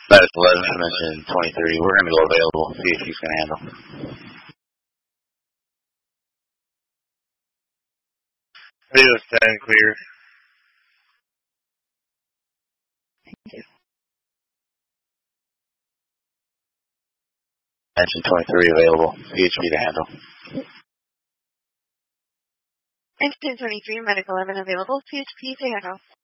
That's 11, mention 23. We're going to go available, see if he's going to handle. Video 10, clear. Thank you. Mention 23 available, CHP to handle. Engine 23, Medic 11 available, CHP to handle.